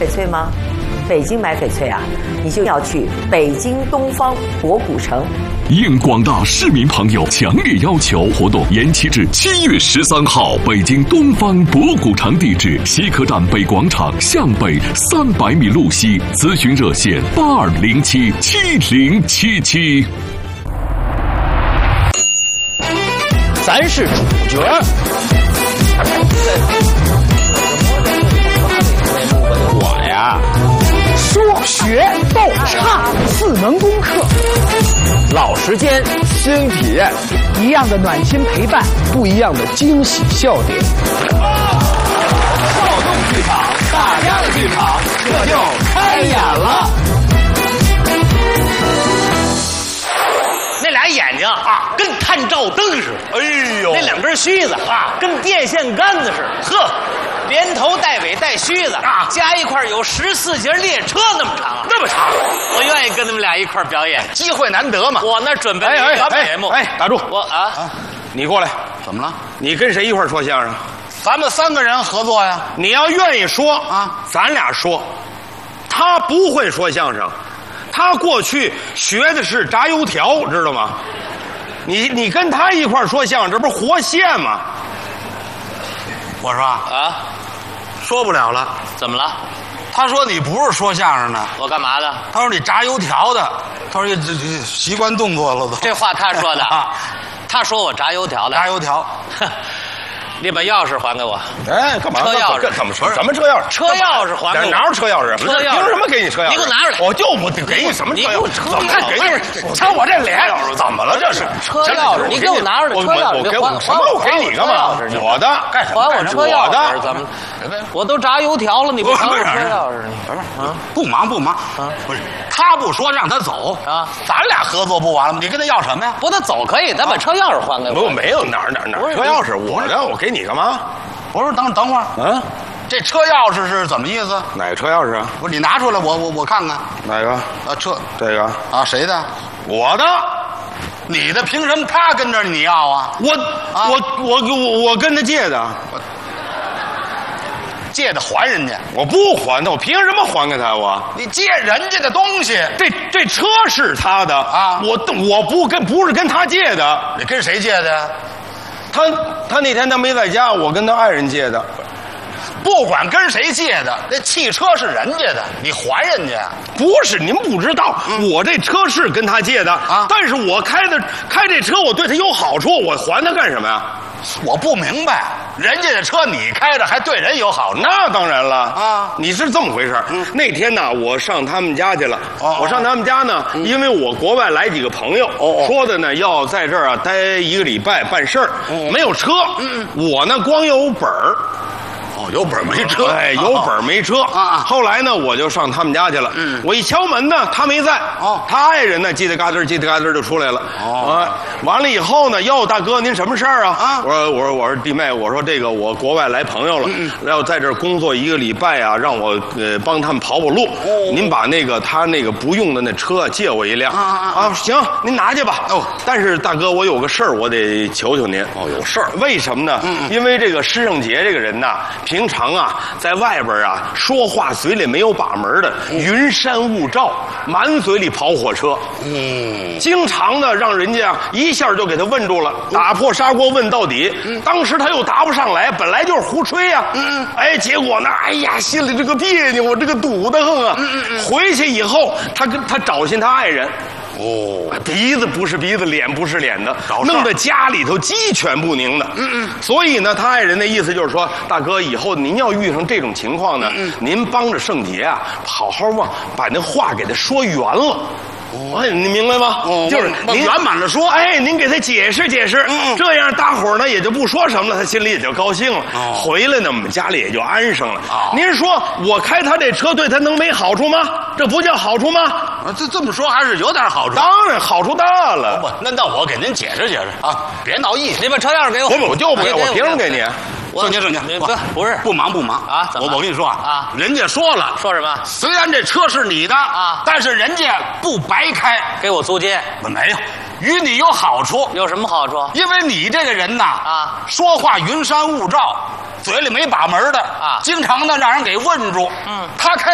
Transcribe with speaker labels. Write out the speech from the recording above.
Speaker 1: 翡翠吗？北京买翡翠啊，你就要去北京东方博古城。
Speaker 2: 应广大市民朋友强烈要求，活动延期至7月13号。北京东方博古城地址：西客站北广场向北300米路西。咨询热线：82077077。
Speaker 3: 咱是主角。我呀，
Speaker 4: 说学逗唱4门功课，
Speaker 3: 老时间新体验，
Speaker 4: 一样的暖心陪伴，
Speaker 3: 不一样的惊喜笑点。
Speaker 5: 少动剧场，大家的剧场，这就开演了。
Speaker 6: 那俩眼睛啊，跟探照灯似的。哎呦，那两根须子啊，跟电线杆子似的。呵，连头带尾带须子啊，加一块有14节列车那么长啊，那么长。我愿意跟他们俩一块表演，
Speaker 5: 机会难得嘛。
Speaker 6: 我那准备了一个节目。
Speaker 5: 打住！
Speaker 6: 我
Speaker 5: 你过来，
Speaker 7: 怎么了？
Speaker 5: 你跟谁一块说相声？
Speaker 7: 咱们3个人合作呀。
Speaker 5: 你要愿意说
Speaker 7: 啊，
Speaker 5: 咱俩说。他不会说相声。他过去学的是炸油条，知道吗？你跟他一块说相声，这不是活现吗？
Speaker 7: 我说
Speaker 6: 啊，
Speaker 7: 说不了了。
Speaker 6: 怎么了？
Speaker 7: 他说你不是说相声的，
Speaker 6: 我干嘛的？
Speaker 7: 他说你炸油条的，他说这习惯动作了都。
Speaker 6: 这话他说的
Speaker 7: 啊，
Speaker 6: 他说我炸油条的。
Speaker 7: 炸油条。
Speaker 6: 你把钥匙还给我。
Speaker 5: 哎，干嘛？
Speaker 6: 车钥匙？
Speaker 5: 怎么说？什么车钥匙？
Speaker 6: 车钥匙还给我。
Speaker 5: 哪有车钥匙？
Speaker 6: 车钥匙
Speaker 5: 凭什么给你车钥匙？
Speaker 6: 你给我拿出来！
Speaker 5: 我就不给你什么车钥匙？
Speaker 6: 你给我车钥匙！
Speaker 5: 怎么给你？瞧我这脸，怎么了？这是
Speaker 6: 车钥匙！你给我拿出来！车钥匙！
Speaker 5: 我给我什么？我给你干嘛？我的干什么？
Speaker 6: 还我车钥匙！怎么？我都炸油条了，你不还我车钥匙？
Speaker 7: 不忙不忙啊！不是他不说让他走
Speaker 6: 啊，
Speaker 7: 咱俩合作不完了吗？你跟他要什么呀？
Speaker 6: 不，他走可以，咱把车钥匙还给我。
Speaker 5: 我没有哪车钥匙，我的，我给你干嘛？
Speaker 7: 我说等会儿，这车钥匙是怎么意思？
Speaker 5: 哪个车钥匙啊？
Speaker 7: 不是你拿出来，我看看。
Speaker 5: 哪个？
Speaker 7: 车
Speaker 5: 这个
Speaker 7: 啊，谁的？
Speaker 5: 我的。
Speaker 7: 你的凭什么他跟着你要啊？
Speaker 5: 我跟他借的。
Speaker 7: 借的还人家？
Speaker 5: 我不还他，我凭什么还给他？
Speaker 7: 你借人家的东西，
Speaker 5: 这车是他的
Speaker 7: 啊！
Speaker 5: 我不是跟他借的。
Speaker 7: 你跟谁借的呀？
Speaker 5: 他那天他没在家，我跟他爱人借的。
Speaker 7: 不管跟谁借的，那汽车是人家的，你还人家？
Speaker 5: 不是，您不知道，我这车是跟他借的啊，但是我开这车，我对他有好处，我还他干什么呀？
Speaker 7: 我不明白，人家的车你开着还对人有好处？
Speaker 5: 那当然了
Speaker 7: 啊！
Speaker 5: 你是这么回事那天呢，我上他们家去了。我上他们家呢，因为我国外来几个朋友，说的呢要在这儿啊待1个礼拜办事儿，没有车。我呢光有本儿。
Speaker 7: 有本没车，
Speaker 5: 哎，有本没车
Speaker 7: 啊！
Speaker 5: 后来呢，我就上他们家去了。我一敲门呢，他没在。他爱人呢，叽里嘎吱就出来了。完了以后呢，哟，大哥，您什么事儿啊？我说弟妹，我说这个我国外来朋友了，要在这儿工作1个礼拜啊，让我帮他们跑路。您把他那个不用的那车借我一辆啊，行，您拿去吧。但是大哥，我有个事儿，我得求求您。
Speaker 7: 有事儿？
Speaker 5: 为什么呢？因为这个施圣杰这个人呐。平常啊，在外边啊，说话嘴里没有把门的，云山雾罩，满嘴里跑火车。经常的让人家一下就给他问住了，打破砂锅问到底。当时他又答不上来，本来就是胡吹呀。哎，结果呢，哎呀，心里这个别扭，我这个堵得很啊。回去以后，他找寻他爱人。鼻子不是鼻子，脸不是脸的，弄得家里头鸡犬不宁的。所以呢，他爱人的意思就是说，大哥，以后您要遇上这种情况呢，您帮着圣杰啊，好好把那话给他说圆了。哎，你明白吗？就是您
Speaker 7: 圆满的说，
Speaker 5: 哎，您给他解释解释，这样大伙儿呢也就不说什么了，他心里也就高兴了。回来呢，我们家里也就安生了。您说我开他这车对他能没好处吗？这不叫好处吗？
Speaker 7: 这么说还是有点好处。
Speaker 5: 当然好处大了。
Speaker 7: 那我给您解释解释啊，别闹意思。
Speaker 6: 你把车钥匙给我。
Speaker 5: 我就不给，我凭什么给你？
Speaker 7: 圣杰，
Speaker 6: 不是
Speaker 7: 不忙
Speaker 6: 啊！
Speaker 7: 我跟你说啊，人家说了，
Speaker 6: 说什么？
Speaker 7: 虽然这车是你的啊，但是人家不白开，
Speaker 6: 给我租金。
Speaker 7: 没有，与你有好处。
Speaker 6: 有什么好处？
Speaker 7: 因为你这个人呐，说话云山雾罩，嘴里没把门的啊，经常的让人给问住。他开